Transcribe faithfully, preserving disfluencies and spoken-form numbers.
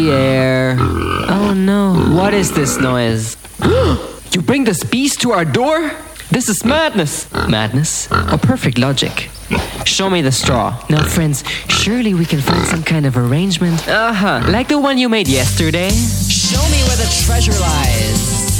the air. Oh no. What is this noise? You bring this beast to our door? This is madness. Madness? Or perfect logic? Show me the straw. Now, friends, surely we can find some kind of arrangement. Uh-huh. Like the one you made yesterday. Show me where the treasure lies.